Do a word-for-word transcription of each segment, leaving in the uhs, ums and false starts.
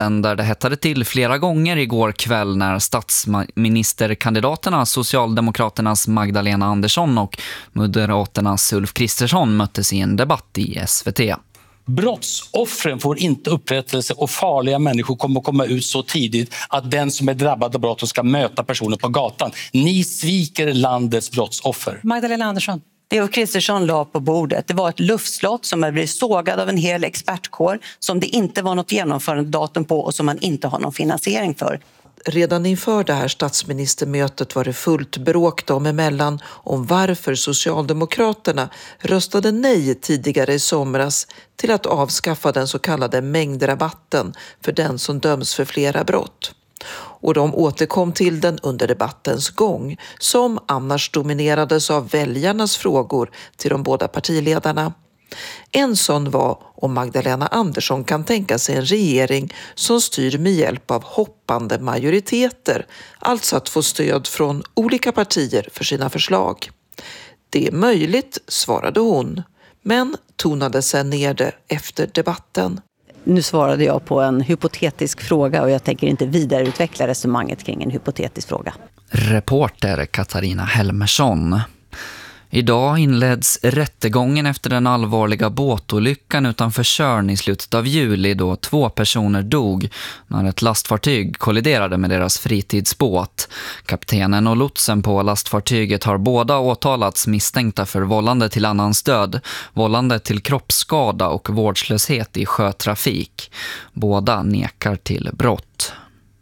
Där det hettade till flera gånger igår kväll när statsministerkandidaterna Socialdemokraternas Magdalena Andersson och Moderaternas Ulf Kristersson möttes i en debatt i S V T. Brottsoffren får inte upprättelse och farliga människor kommer att komma ut så tidigt att den som är drabbad av brott ska möta personer på gatan. Ni sviker landets brottsoffer. Magdalena Andersson. Det Ulf Kristersson la på bordet, det var ett luftslott som har blivit sågad av en hel expertkår som det inte var något genomförandedatum på och som man inte har någon finansiering för. Redan inför det här statsministermötet var det fullt bråk dem emellan om varför Socialdemokraterna röstade nej tidigare i somras till att avskaffa den så kallade mängdrabatten för den som döms för flera brott. Och de återkom till den under debattens gång, som annars dominerades av väljarnas frågor till de båda partiledarna. En sån var om Magdalena Andersson kan tänka sig en regering som styr med hjälp av hoppande majoriteter, alltså att få stöd från olika partier för sina förslag. Det är möjligt, svarade hon, men tonade sen ner det efter debatten. Nu svarade jag på en hypotetisk fråga och jag tänker inte vidareutveckla resonemanget kring en hypotetisk fråga. Reporter Katarina Helmersson. Idag inleds rättegången efter den allvarliga båtolyckan utanför Tjörn i slutet av juli då två personer dog när ett lastfartyg kolliderade med deras fritidsbåt. Kaptenen och lotsen på lastfartyget har båda åtalats misstänkta för vållande till annans död, vållande till kroppsskada och vårdslöshet i sjötrafik. Båda nekar till brott.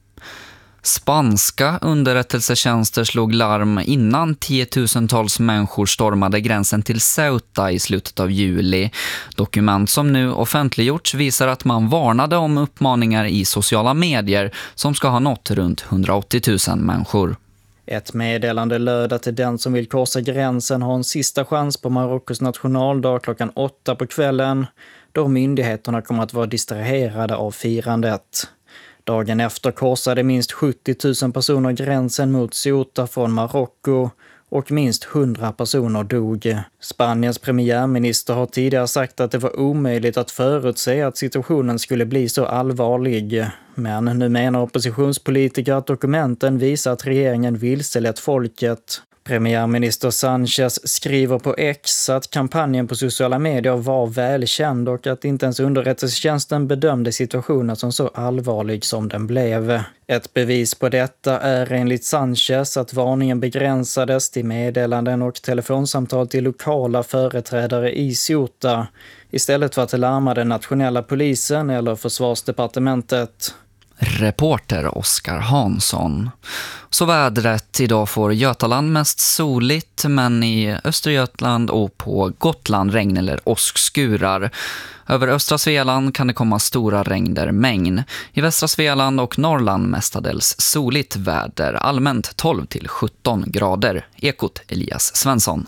Spanska underrättelsetjänster slog larm innan tiotusentals människor stormade gränsen till Ceuta i slutet av juli. Dokument som nu offentliggjorts visar att man varnade om uppmaningar i sociala medier som ska ha nått runt hundraåttio tusen människor. Ett meddelande löd att den som vill korsa gränsen har en sista chans på Marockos nationaldag klockan åtta på kvällen, då myndigheterna kommer att vara distraherade av firandet. Dagen efter korsade minst sjuttio tusen personer gränsen mot Ceuta från Marocko och minst hundra personer dog. Spaniens premiärminister har tidigare sagt att det var omöjligt att förutse att situationen skulle bli så allvarlig. Men nu menar oppositionspolitiker att dokumenten visar att regeringen vilselett folket. Premiärminister Sanchez skriver på X att kampanjen på sociala medier var välkänd och att inte ens underrättelsetjänsten bedömde situationen som så allvarlig som den blev. Ett bevis på detta är enligt Sanchez att varningen begränsades till meddelanden och telefonsamtal till lokala företrädare i Ceuta istället för att larma den nationella polisen eller försvarsdepartementet. Reporter Oskar Hansson. Så vädret idag får Götaland mest soligt, men i Östergötland och på Gotland regn eller åskskurar. Över östra Svealand kan det komma stora regndermängd. I västra Svealand och Norrland mestadels soligt väder, allmänt tolv till sjutton grader. Ekot Elias Svensson.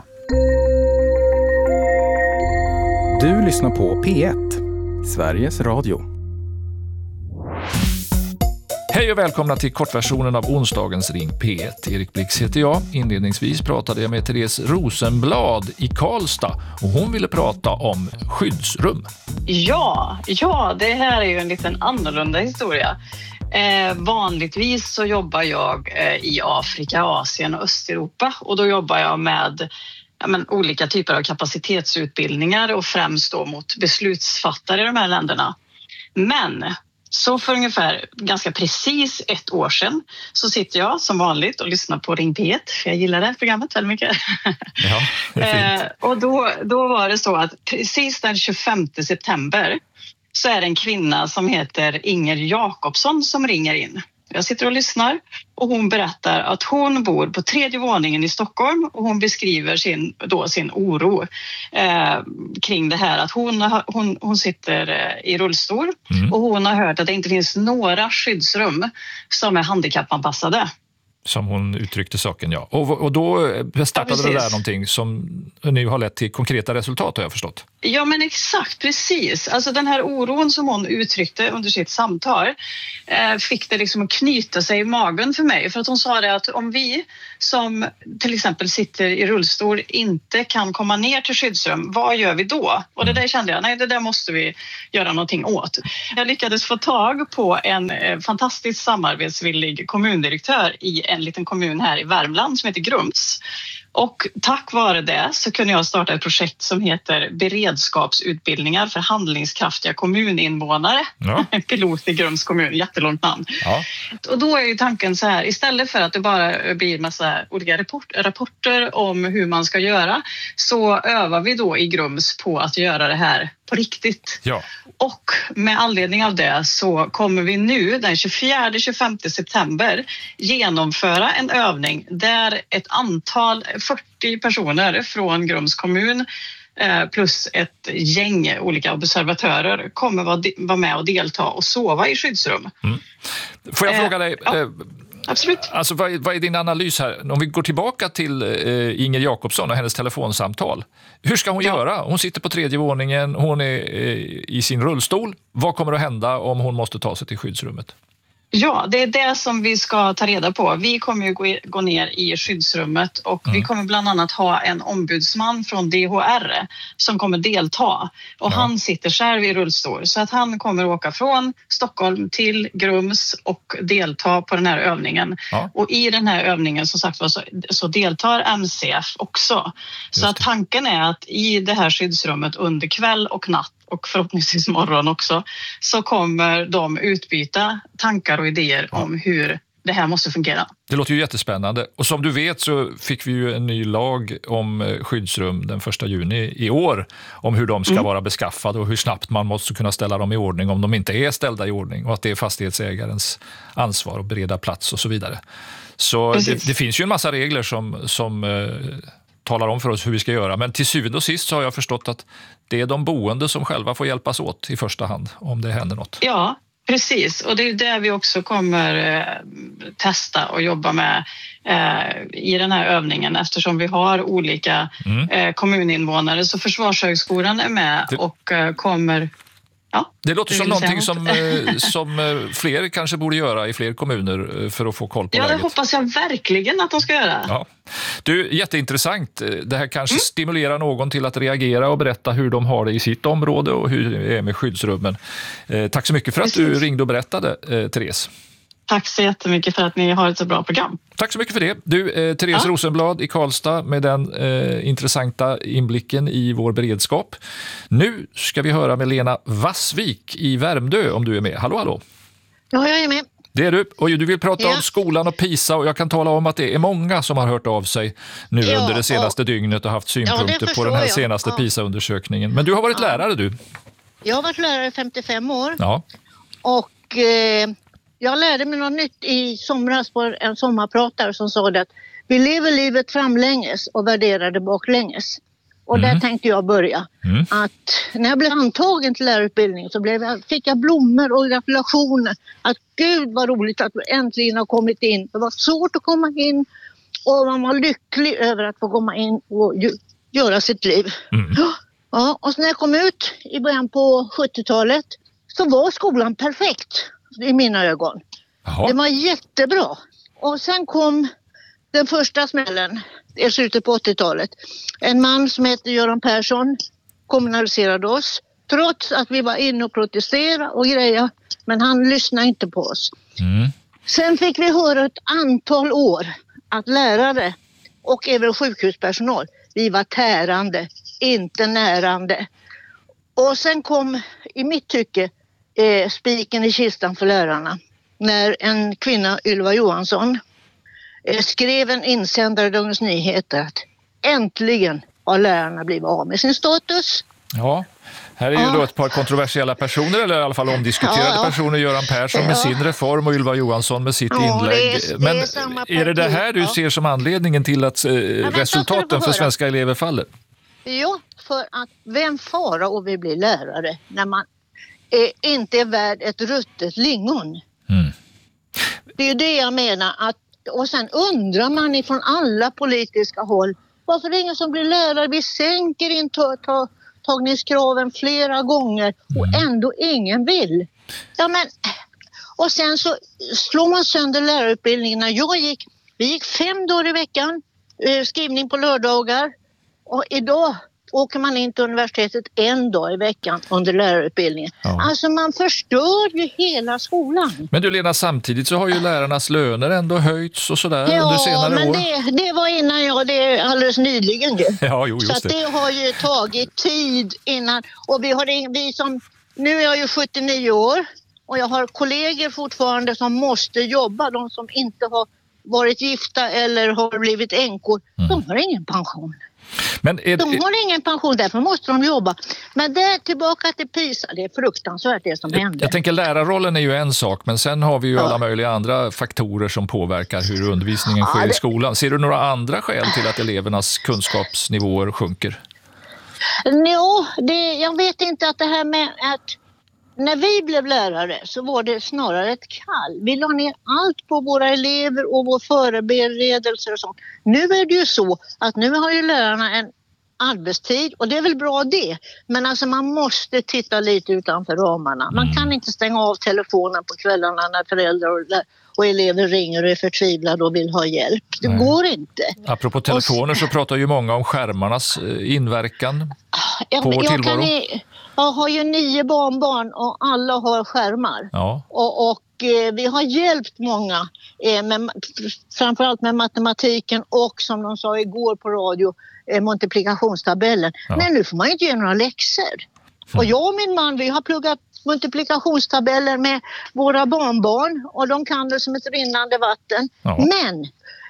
Du lyssnar på P ett, Sveriges Radio. Hej och välkomna till kortversionen av onsdagens Ring P ett. Erik Blix heter jag. Inledningsvis pratade jag med Therese Rosenblad i Karlstad och hon ville prata om skyddsrum. Ja, ja, det här är ju en liten annorlunda historia. Eh, vanligtvis så jobbar jag eh, i Afrika, Asien och Östeuropa och då jobbar jag med ja, men, olika typer av kapacitetsutbildningar och främst då mot beslutsfattare i de här länderna. Men så för ungefär ganska precis ett år sedan så sitter jag som vanligt och lyssnar på Ring P ett, för jag gillar det här programmet väldigt mycket. Ja, det är fint. eh, och då, då var det så att precis den tjugofemte september så är det en kvinna som heter Inger Jakobsson som ringer in. Jag sitter och lyssnar och hon berättar att hon bor på tredje våningen i Stockholm och hon beskriver sin, då sin oro eh, kring det här att hon, hon, hon sitter i rullstol mm. och hon har hört att det inte finns några skyddsrum som är handikappanpassade. Som hon uttryckte saken, ja. Och, och då startade ja, det där någonting som nu har lett till konkreta resultat, har jag förstått. Ja, men exakt, precis. Alltså den här oron som hon uttryckte under sitt samtal eh, fick det liksom att knyta sig i magen för mig. För att hon sa det att om vi som till exempel sitter i rullstol inte kan komma ner till skyddsrum, vad gör vi då? Och det där kände jag, nej det där måste vi göra någonting åt. Jag lyckades få tag på en eh, fantastiskt samarbetsvillig kommundirektör i en liten kommun här i Värmland som heter Grums. Och tack vare det så kunde jag starta ett projekt som heter beredskapsutbildningar för handlingskraftiga kommuninvånare. Ja. En pilot i Grums kommun, jättelångt namn. Ja. Och då är ju tanken så här, istället för att det bara blir massa olika rapport, rapporter om hur man ska göra, så övar vi då i Grums på att göra det här på riktigt. Ja. Och med anledning av det så kommer vi nu den tjugofjärde till tjugofemte september genomföra en övning där ett antal fyrtio personer från Grums kommun plus ett gäng olika observatörer kommer vara med och delta och sova i skyddsrum. Mm. Får jag fråga dig... Ja. Absolut. Alltså, vad, är, vad är din analys här? Om vi går tillbaka till eh, Inger Jakobsson och hennes telefonsamtal. Hur ska hon ja. göra? Hon sitter på tredje våningen, hon är eh, i sin rullstol. Vad kommer att hända om hon måste ta sig till skyddsrummet? Ja, det är det som vi ska ta reda på. Vi kommer ju gå, gå ner i skyddsrummet och mm. vi kommer bland annat ha en ombudsman från D H R som kommer delta. Och ja. han sitter själv i rullstol så att han kommer åka från Stockholm till Grums och delta på den här övningen. Ja. Och i den här övningen som sagt var så, så deltar M C F också. Så att tanken är att i det här skyddsrummet under kväll och natt och förhoppningsvis morgon också, så kommer de utbyta tankar och idéer ja. om hur det här måste fungera. Det låter ju jättespännande. Och som du vet så fick vi ju en ny lag om skyddsrum den första juni i år om hur de ska mm. vara beskaffade och hur snabbt man måste kunna ställa dem i ordning om de inte är ställda i ordning och att det är fastighetsägarens ansvar att bereda plats och så vidare. Så det, det finns ju en massa regler som... som eh, talar om för oss hur vi ska göra. Men till syvende och sist så har jag förstått att det är de boende som själva får hjälpas åt i första hand om det händer något. Ja, precis. Och det är det vi också kommer eh, testa och jobba med eh, i den här övningen eftersom vi har olika mm. eh, kommuninvånare. Så Försvarshögskolan är med det... och eh, kommer... Ja, det låter som någonting som, som fler kanske borde göra i fler kommuner för att få koll på ja, läget. Ja, det hoppas jag verkligen att de ska göra. Ja. Du, jätteintressant. Det här kanske mm. stimulerar någon till att reagera och berätta hur de har det i sitt område och hur det är med skyddsrummen. Eh, tack så mycket för att Precis. du ringde och berättade, eh, Therese. Tack så jättemycket för att ni har ett så bra program. Tack så mycket för det. Du, eh, Therese ja. Rosenblad i Karlstad med den eh, intressanta inblicken i vår beredskap. Nu ska vi höra med Lena Vassvik i Värmdö om du är med. Hallå, hallå. Ja, jag är med. Det är du. Och du vill prata ja. om skolan och PISA och jag kan tala om att det är många som har hört av sig nu ja, under det senaste och... dygnet och haft synpunkter ja, på den här senaste ja. PISA-undersökningen. Men du har varit ja. lärare, du. Jag har varit lärare i femtiofem år. Ja. Och... Eh... Jag lärde mig något nytt i somras på en sommarpratare som sa det att vi lever livet framlänges och värderar det baklänges. Och mm. där tänkte jag börja. Mm. Att när jag blev antagen till lärarutbildning så blev jag, fick jag blommor och gratulationer. Att gud vad roligt att vi äntligen har kommit in. Det var svårt att komma in och man var lycklig över att få komma in och ju, göra sitt liv. Mm. Ja, och så när jag kom ut i början på sjuttiotalet så var skolan perfekt. I mina ögon. Jaha. Det var jättebra. Och sen kom den första smällen i slutet på åttiotalet. En man som heter Göran Persson kommunaliserade oss. Trots att vi var inne och protesterade och grejer. Men han lyssnade inte på oss. Mm. Sen fick vi höra ett antal år att lärare och även sjukhuspersonal, vi var tärande, inte närande. Och sen kom i mitt tycke Eh, spiken i kistan för lärarna när en kvinna, Ylva Johansson, eh, skrev en insändare i Dagens Nyheter att äntligen har lärarna blivit av med sin status. Ja, här är ju ja. då ett par kontroversiella personer, eller i alla fall omdiskuterade ja, ja. personer. Göran Persson med ja. sin reform och Ylva Johansson med sitt ja, inlägg. Det är, det Men är, är det det här du ja. ser som anledningen till att eh, ja, resultaten för svenska elever faller? Ja, för att vem fara och vi blir lärare när man eh, inte är värd ett ruttet lingon. Mm. Det är ju det jag menar, att Och sen undrar man ifrån alla politiska håll, varför är det ingen som blir lärare? Vi sänker intagningskraven flera gånger och ändå ingen vill. Ja, men, och sen så slår man sönder lärarutbildningen. När jag gick, vi gick fem dagar i veckan, skrivning på lördagar, och idag åker man in till universitetet en dag i veckan under lärarutbildningen. Ja. Alltså man förstör ju hela skolan. Men du Lena, samtidigt så har ju lärarnas löner ändå höjts och sådär ja, under senare men år. Det, det var innan jag, det är alldeles nyligen ju. Ja, jo, just så att det. det har ju tagit tid innan. Och vi har vi som, nu är jag ju sjuttionio år och jag har kollegor fortfarande som måste jobba. De som inte har varit gifta eller har blivit änkor, mm. de har ingen pension. Men är det... De har ingen pension, därför måste de jobba. Men det tillbaka till PISA, det är fruktansvärt det som händer. Jag tänker lärarrollen är ju en sak, men sen har vi ju ja. alla möjliga andra faktorer som påverkar hur undervisningen sker ja, det... i skolan. Ser du några andra skäl till att elevernas kunskapsnivåer sjunker? Jo, det, jag vet inte att det här med att när vi blev lärare så var det snarare ett kall. Vi la ner allt på våra elever och vår förberedelser och sånt. Nu är det ju så att nu har ju lärarna en arbetstid och det är väl bra det. Men alltså man måste titta lite utanför ramarna. Man kan inte stänga av telefonen på kvällarna när föräldrar och, och elever ringer och är förtvivlade och vill ha hjälp. Det Nej. går inte. Apropå telefoner så pratar ju många om skärmarnas inverkan jag, på vår jag tillvaro. Kan i, Jag har ju nio barnbarn och alla har skärmar. Ja. Och, och eh, vi har hjälpt många, eh, med, framförallt med matematiken och som de sa igår på radio, eh, multiplikationstabellen. Ja. Men nu får man inte göra några läxor. Mm. Och jag och min man, vi har pluggat multiplikationstabeller med våra barnbarn och de kan det som ett rinnande vatten. Ja. Men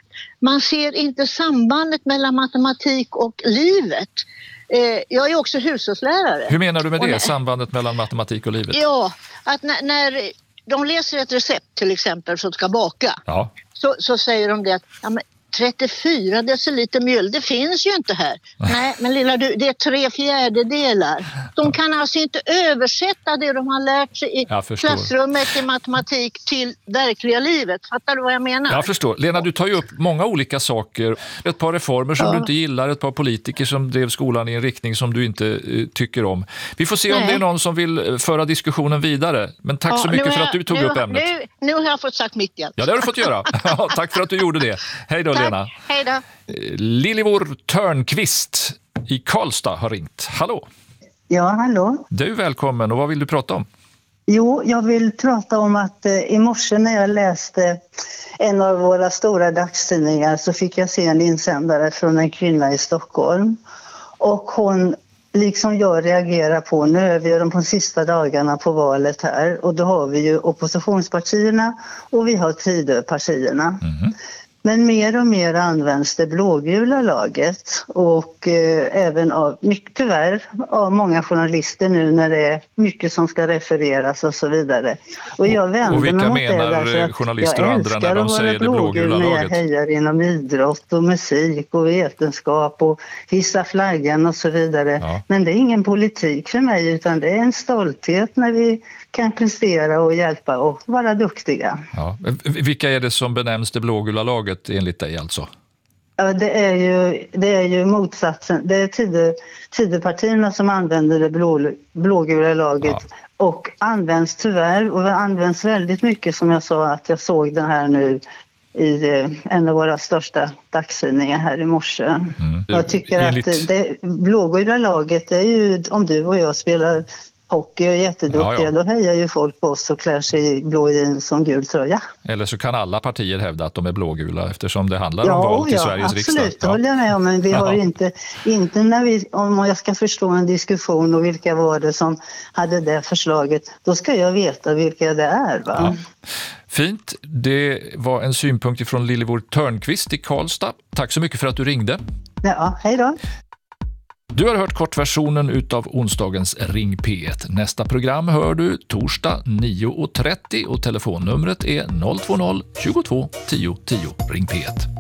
man ser inte sambandet mellan matematik och livet. Jag är också hushållslärare. Hur menar du med det, när, sambandet mellan matematik och livet? Ja, att när, när de läser ett recept till exempel som ska baka, ja. så, så säger de det att ja, men trettiofyra deciliter mjöl, det finns ju inte här. Nej, men lilla du, det är tre fjärdedelar. De kan alltså inte översätta det de har lärt sig i klassrummet i matematik till verkliga livet. Fattar du vad jag menar? Jag förstår. Lena, du tar ju upp många olika saker. Ett par reformer som ja. du inte gillar, ett par politiker som drev skolan i en riktning som du inte uh, tycker om. Vi får se Nej. om det är någon som vill föra diskussionen vidare. Men tack ja, så mycket jag, för att du tog nu, upp ämnet. Nu, nu har jag fått sagt mitt igen. Ja, det har du fått göra. Tack för att du gjorde det. Hej då, Lena. Hej då. Lilivor Törnqvist i Karlstad har ringt. Hallå. Ja, hallå. Du är välkommen och vad vill du prata om? Jo, jag vill prata om att eh, i morse när jag läste en av våra stora dagstidningar så fick jag se en insändare från en kvinna i Stockholm. Och hon, liksom jag, reagerar på, nu är vi de på sista dagarna på valet här och då har vi ju oppositionspartierna och vi har Tidöpartierna. Mm. Men mer och mer används det blågula laget och eh, även av, mycket tyvärr, av många journalister nu när det är mycket som ska refereras och så vidare. Och jag vänder och vilka mig mot menar det journalister och andra när de säger det blågula laget? Jag hejar inom idrott och musik och vetenskap och hissa flaggan och så vidare. Ja. Men det är ingen politik för mig utan det är en stolthet när vi kan prestera och hjälpa och vara duktiga. Ja. Vilka är det som benämns det blågula laget enligt dig alltså? Ja, det är ju, det är ju motsatsen. Det är tid, Tidöpartierna som använder det blå, blågula laget ja. och används tyvärr och det används väldigt mycket som jag sa att jag såg den här nu i en av våra största dagstidningar här i morse. Mm. Jag tycker enligt... att det blågula laget är ju om du och jag spelar hockey och är jätteduktiga, ja, ja. Då hejar ju folk på oss och klär sig i blå jeans som gul tröja. Eller så kan alla partier hävda att de är blågula eftersom det handlar ja, om val till ja, Sveriges absolut, riksdag. Ja, det håller jag med om, men vi har inte, inte när vi, om jag ska förstå en diskussion och vilka var det som hade det förslaget, då ska jag veta vilka det är, va? Ja. Fint, det var en synpunkt från Lilivor Törnqvist i Karlstad. Tack så mycket för att du ringde. Ja, hej då. Du har hört kortversionen utav onsdagens Ring P ett. Nästa program hör du torsdag nio och trettio och telefonnumret är noll två noll tjugotvå tio tio. Ring P ett.